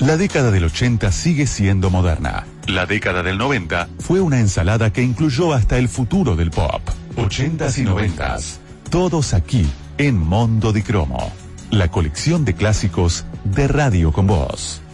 La década del 80 sigue siendo moderna. La década del 90 fue una ensalada que incluyó hasta el futuro del pop. 80s y 90s. Todos aquí en Mondo di Cromo. La colección de clásicos de Radio con Vos.